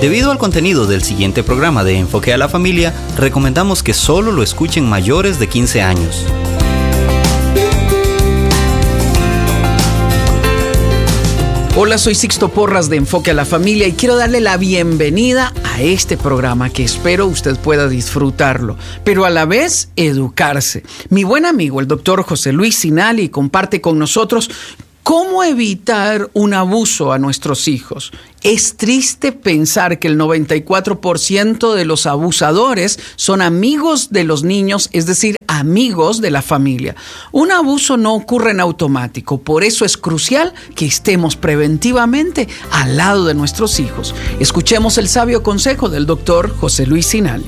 Debido al contenido del siguiente programa de Enfoque a la Familia, recomendamos que solo lo escuchen mayores de 15 años. Hola, soy Sixto Porras de Enfoque a la Familia y quiero darle la bienvenida a este programa que espero usted pueda disfrutarlo, pero a la vez educarse. Mi buen amigo, el doctor José Luis Sinali, comparte con nosotros cómo evitar un abuso a nuestros hijos. Es triste pensar que el 94% de los abusadores son amigos de los niños, es decir, amigos de la familia. Un abuso no ocurre en automático, por eso es crucial que estemos preventivamente al lado de nuestros hijos. Escuchemos el sabio consejo del doctor José Luis Sinali.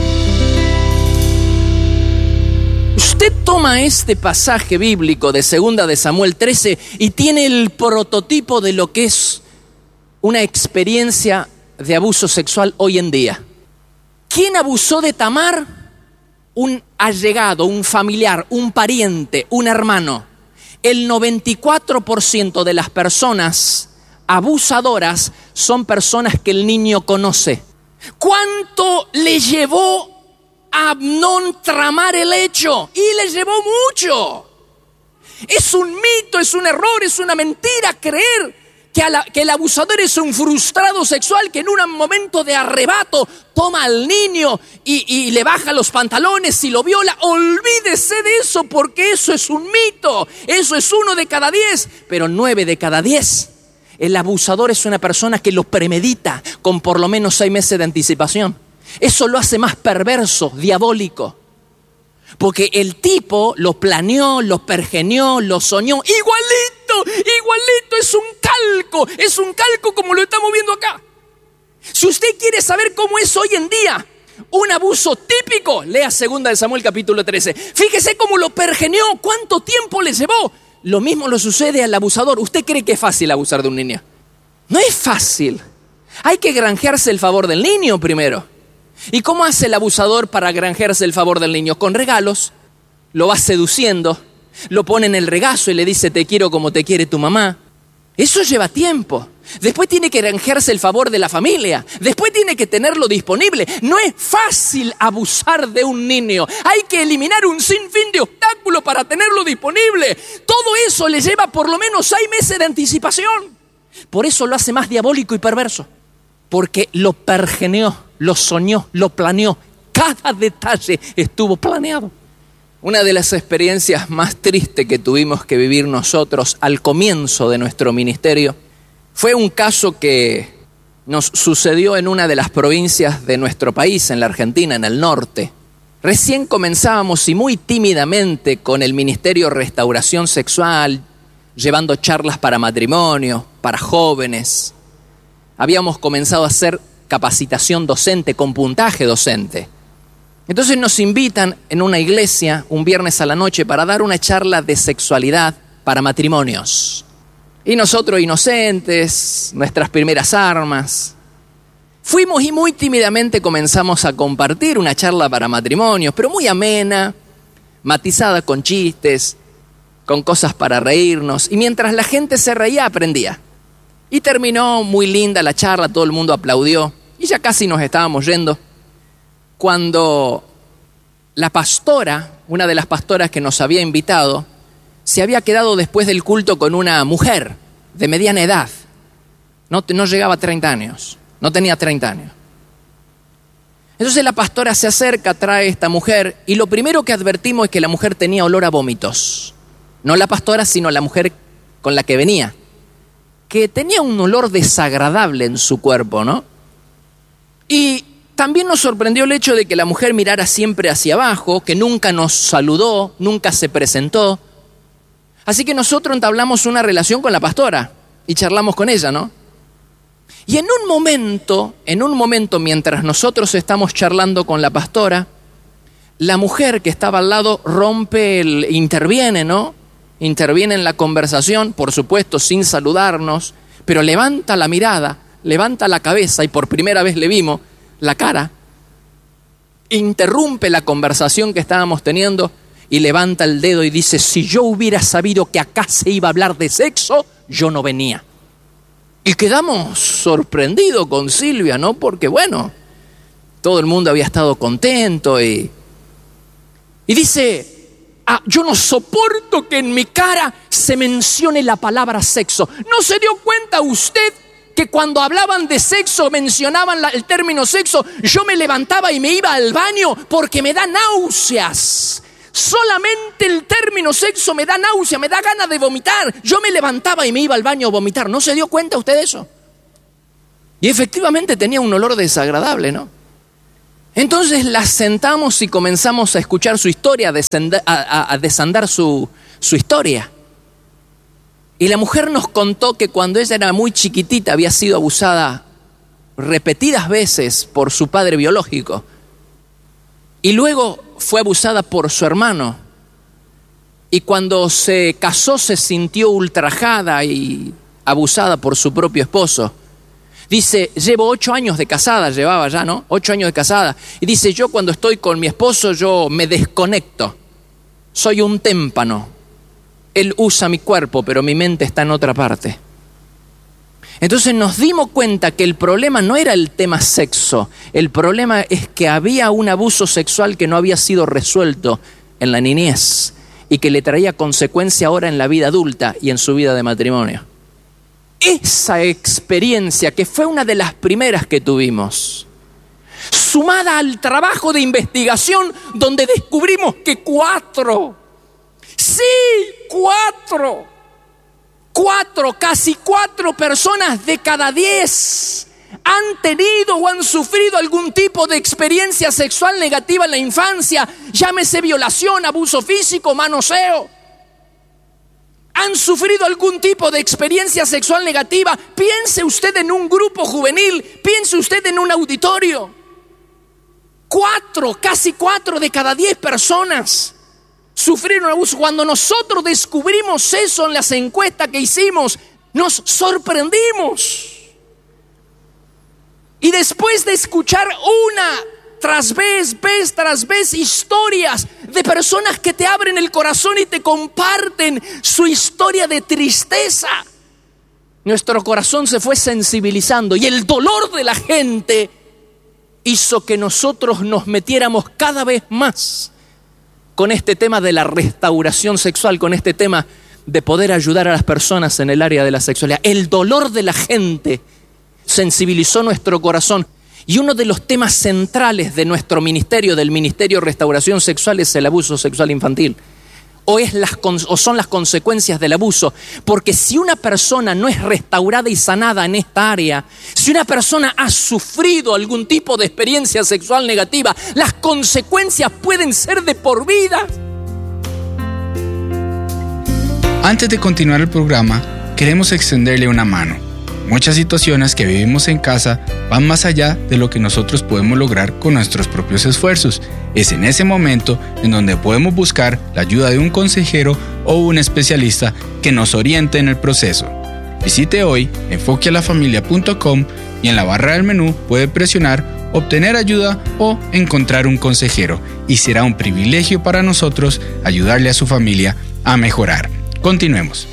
Usted toma este pasaje bíblico de 2 de Samuel 13 y tiene el prototipo de lo que es una experiencia de abuso sexual hoy en día. ¿Quién abusó de Tamar? Un allegado, un familiar, un pariente, un hermano. El 94% de las personas abusadoras son personas que el niño conoce. ¿Cuánto le llevó a Amnón tramar el hecho? Y le llevó mucho. Es un mito, es un error, es una mentira creer que el abusador es un frustrado sexual que en un momento de arrebato toma al niño y le baja los pantalones y lo viola. Olvídese de eso, porque eso es un mito. Eso es 1 de cada 10, pero 9 de cada 10. El abusador es una persona que lo premedita con por lo menos 6 meses de anticipación. Eso lo hace más perverso, diabólico. Porque el tipo lo planeó, lo pergeñó, lo soñó. Igualito, es un calco como lo estamos viendo acá. Si usted quiere saber cómo es hoy en día un abuso típico, lea 2 de Samuel capítulo 13. Fíjese cómo lo pergeñó, cuánto tiempo le llevó. Lo mismo le sucede al abusador. ¿Usted cree que es fácil abusar de un niño? No es fácil. Hay que granjearse el favor del niño primero. ¿Y cómo hace el abusador para granjearse el favor del niño? Con regalos. Lo va seduciendo, lo pone en el regazo y le dice te quiero como te quiere tu mamá. Eso lleva tiempo. Después tiene que granjearse el favor de la familia. Después tiene que tenerlo disponible. No es fácil abusar de un niño. Hay que eliminar un sinfín de obstáculos para tenerlo disponible. Todo eso le lleva por lo menos 6 meses de anticipación. Por eso lo hace más diabólico y perverso. Porque lo pergeneó, lo soñó, lo planeó. Cada detalle estuvo planeado. Una de las experiencias más tristes que tuvimos que vivir nosotros al comienzo de nuestro ministerio fue un caso que nos sucedió en una de las provincias de nuestro país, en la Argentina, en el norte. Recién comenzábamos y muy tímidamente con el Ministerio Restauración Sexual, llevando charlas para matrimonio, para jóvenes. Habíamos comenzado a hacer capacitación docente con puntaje docente. Entonces nos invitan en una iglesia un viernes a la noche para dar una charla de sexualidad para matrimonios. Y nosotros inocentes, nuestras primeras armas, fuimos y muy tímidamente comenzamos a compartir una charla para matrimonios, pero muy amena, matizada con chistes, con cosas para reírnos. Y mientras la gente se reía, aprendía. Y terminó muy linda la charla, todo el mundo aplaudió y ya casi nos estábamos yendo. Cuando la pastora, una de las pastoras que nos había invitado, se había quedado después del culto con una mujer de mediana edad. No llegaba a 30 años, no tenía 30 años. Entonces la pastora se acerca, trae a esta mujer y lo primero que advertimos es que la mujer tenía olor a vómitos. No la pastora, sino la mujer con la que venía, que tenía un olor desagradable en su cuerpo, ¿no? Y también nos sorprendió el hecho de que la mujer mirara siempre hacia abajo, que nunca nos saludó, nunca se presentó. Así que nosotros entablamos una relación con la pastora y charlamos con ella, ¿no? Y en un momento, mientras nosotros estamos charlando con la pastora, la mujer que estaba al lado interviene, ¿no? Interviene en la conversación, por supuesto, sin saludarnos, pero levanta la mirada, levanta la cabeza y por primera vez le vimos la cara, interrumpe la conversación que estábamos teniendo y levanta el dedo y dice: si yo hubiera sabido que acá se iba a hablar de sexo, yo no venía. Y quedamos sorprendidos con Silvia, ¿no? Porque bueno, todo el mundo había estado contento y dice, yo no soporto que en mi cara se mencione la palabra sexo. ¿No se dio cuenta usted que cuando hablaban de sexo, mencionaban el término sexo, yo me levantaba y me iba al baño porque me da náuseas? Solamente el término sexo me da náusea, me da ganas de vomitar. Yo me levantaba y me iba al baño a vomitar. ¿No se dio cuenta usted de eso? Y efectivamente tenía un olor desagradable, ¿no? Entonces la sentamos y comenzamos a escuchar su historia, a desandar su historia. Y la mujer nos contó que cuando ella era muy chiquitita había sido abusada repetidas veces por su padre biológico. Y luego fue abusada por su hermano. Y cuando se casó se sintió ultrajada y abusada por su propio esposo. Dice, llevo 8 años de casada, llevaba ya, ¿no? 8 años de casada. Y dice, yo cuando estoy con mi esposo, yo me desconecto. Soy un témpano. Él usa mi cuerpo, pero mi mente está en otra parte. Entonces nos dimos cuenta que el problema no era el tema sexo. El problema es que había un abuso sexual que no había sido resuelto en la niñez y que le traía consecuencia ahora en la vida adulta y en su vida de matrimonio. Esa experiencia, que fue una de las primeras que tuvimos, sumada al trabajo de investigación donde descubrimos que 4, casi 4 personas de cada 10 han tenido o han sufrido algún tipo de experiencia sexual negativa en la infancia, llámese violación, abuso físico, manoseo. ¿Han sufrido algún tipo de experiencia sexual negativa? Piense usted en un grupo juvenil, piense usted en un auditorio. 4, casi 4 de cada 10 personas sufrieron abuso. Cuando nosotros descubrimos eso en las encuestas que hicimos, nos sorprendimos. Y después de escuchar una tras vez tras vez historias de personas que te abren el corazón y te comparten su historia de tristeza, nuestro corazón se fue sensibilizando y el dolor de la gente hizo que nosotros nos metiéramos cada vez más con este tema de la restauración sexual, con este tema de poder ayudar a las personas en el área de la sexualidad. El dolor de la gente sensibilizó nuestro corazón. Y uno de los temas centrales de nuestro ministerio, del Ministerio de Restauración Sexual, es el abuso sexual infantil. O son las consecuencias del abuso. Porque si una persona no es restaurada y sanada en esta área, si una persona ha sufrido algún tipo de experiencia sexual negativa, las consecuencias pueden ser de por vida. Antes de continuar el programa, queremos extenderle una mano. Muchas situaciones que vivimos en casa van más allá de lo que nosotros podemos lograr con nuestros propios esfuerzos. Es en ese momento en donde podemos buscar la ayuda de un consejero o un especialista que nos oriente en el proceso. Visite hoy enfoquealafamilia.com y en la barra del menú puede presionar obtener ayuda o encontrar un consejero, y será un privilegio para nosotros ayudarle a su familia a mejorar. Continuemos.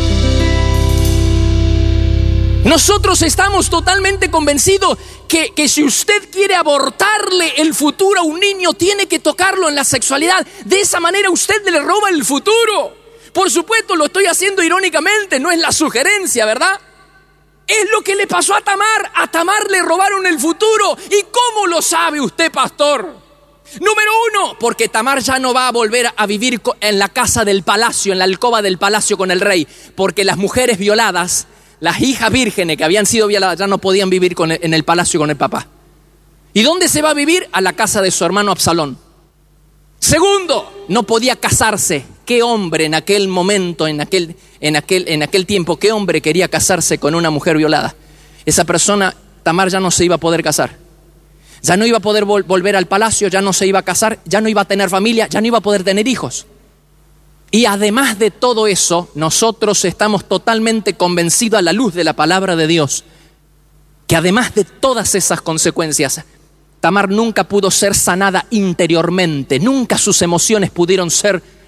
Nosotros estamos totalmente convencidos que si usted quiere abortarle el futuro a un niño, tiene que tocarlo en la sexualidad. De esa manera usted le roba el futuro. Por supuesto, lo estoy haciendo irónicamente, no es la sugerencia, ¿verdad? Es lo que le pasó a Tamar. A Tamar le robaron el futuro. ¿Y cómo lo sabe usted, pastor? Número 1, porque Tamar ya no va a volver a vivir en la casa del palacio, en la alcoba del palacio con el rey, porque las mujeres violadas, las hijas vírgenes que habían sido violadas, ya no podían vivir en el palacio con el papá. ¿Y dónde se va a vivir? A la casa de su hermano Absalón. Segundo, no podía casarse. ¿Qué hombre en aquel momento, en aquel tiempo, qué hombre quería casarse con una mujer violada? Esa persona, Tamar, ya no se iba a poder casar. Ya no iba a poder volver al palacio, ya no se iba a casar, ya no iba a tener familia, ya no iba a poder tener hijos. Y además de todo eso, nosotros estamos totalmente convencidos a la luz de la palabra de Dios que además de todas esas consecuencias, Tamar nunca pudo ser sanada interiormente, nunca sus emociones pudieron ser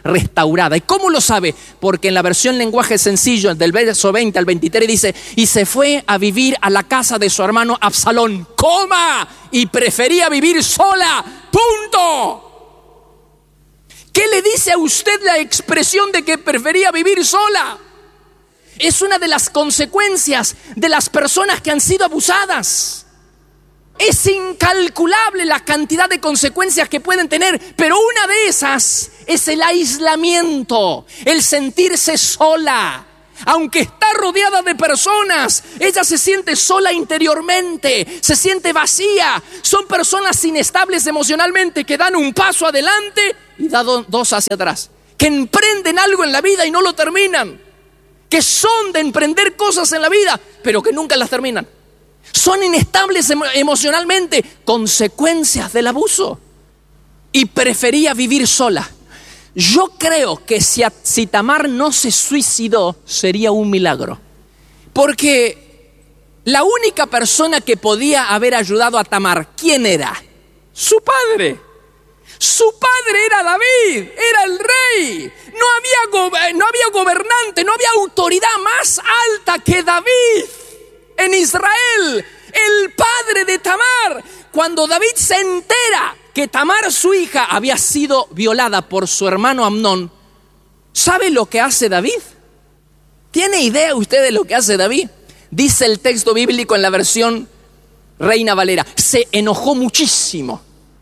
restaurada. ¿Y cómo lo sabe? Porque en la versión lenguaje sencillo, del verso 20 al 23, dice: y se fue a vivir a la casa de su hermano Absalón, y prefería vivir sola, punto. ¿Qué le dice a usted la expresión de que prefería vivir sola? Es una de las consecuencias de las personas que han sido abusadas. Es incalculable la cantidad de consecuencias que pueden tener, pero una de esas es el aislamiento, el sentirse sola. Aunque está rodeada de personas, ella se siente sola interiormente, se siente vacía. Son personas inestables emocionalmente que dan un paso adelante y dan dos hacia atrás, que emprenden algo en la vida y no lo terminan, que son de emprender cosas en la vida pero que nunca las terminan. Son inestables emocionalmente, consecuencias del abuso. Y prefería vivir sola. Yo creo que si Tamar no se suicidó, sería un milagro. Porque la única persona que podía haber ayudado a Tamar, ¿quién era? Su padre. Su padre era David, era el rey. No había gobernante, no había autoridad más alta que David en Israel, el padre de Tamar. Cuando David se entera que Tamar, su hija, había sido violada por su hermano Amnón, ¿sabe lo que hace David? ¿Tiene idea usted de lo que hace David? Dice el texto bíblico en la versión Reina Valera: se enojó muchísimo.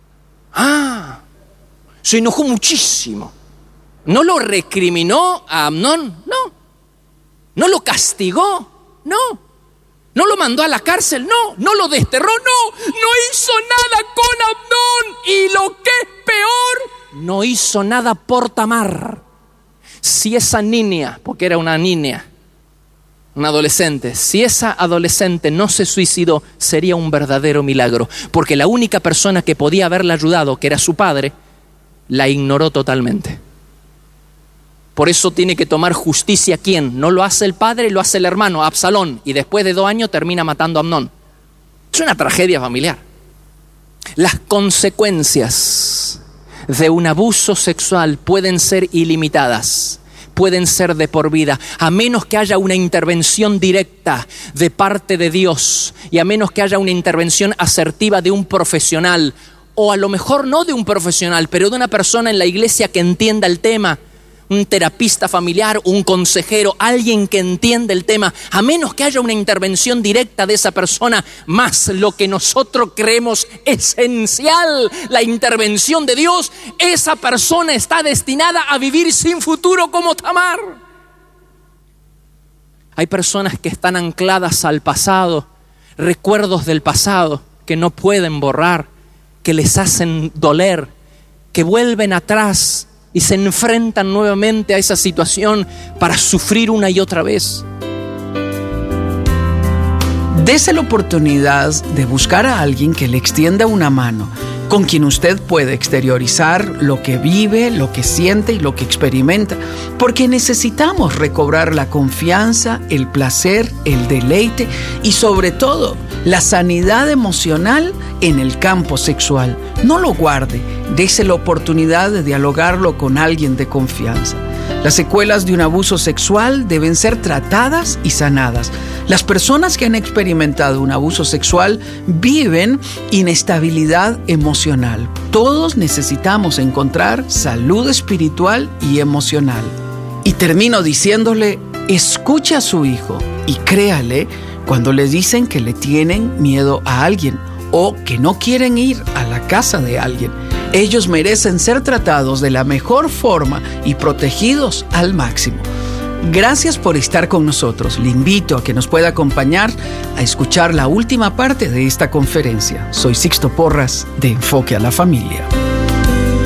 Se enojó muchísimo. ¿No lo recriminó a Amnón? No. ¿No lo castigó? No. ¿No lo mandó a la cárcel? No. ¿No lo desterró? No. No hizo nada con Amnón. Y lo que es peor, no hizo nada por Tamar. Si esa niña, porque era una niña, una adolescente, si esa adolescente no se suicidó, sería un verdadero milagro. Porque la única persona que podía haberla ayudado, que era su padre, la ignoró totalmente. Por eso tiene que tomar justicia. ¿Quién? No lo hace el padre, lo hace el hermano, Absalón. Y después de 2 años termina matando a Amnón. Es una tragedia familiar. Las consecuencias de un abuso sexual pueden ser ilimitadas, pueden ser de por vida, a menos que haya una intervención directa de parte de Dios y a menos que haya una intervención asertiva de un profesional, o a lo mejor no de un profesional, pero de una persona en la iglesia que entienda el tema, un terapista familiar, un consejero, alguien que entienda el tema. A menos que haya una intervención directa de esa persona, más lo que nosotros creemos esencial, la intervención de Dios, esa persona está destinada a vivir sin futuro como Tamar. Hay personas que están ancladas al pasado, recuerdos del pasado que no pueden borrar, que les hacen doler, que vuelven atrás y se enfrentan nuevamente a esa situación para sufrir una y otra vez. Dese la oportunidad de buscar a alguien que le extienda una mano, con quien usted puede exteriorizar lo que vive, lo que siente y lo que experimenta, porque necesitamos recobrar la confianza, el placer, el deleite y sobre todo la sanidad emocional en el campo sexual. No lo guarde, dese la oportunidad de dialogarlo con alguien de confianza. Las secuelas de un abuso sexual deben ser tratadas y sanadas. Las personas que han experimentado un abuso sexual viven inestabilidad emocional. Todos necesitamos encontrar salud espiritual y emocional. Y termino diciéndole, escuche a su hijo y créale cuando le dicen que le tienen miedo a alguien o que no quieren ir a la casa de alguien. Ellos merecen ser tratados de la mejor forma y protegidos al máximo. Gracias por estar con nosotros. Le invito a que nos pueda acompañar a escuchar la última parte de esta conferencia. Soy Sixto Porras de Enfoque a la Familia.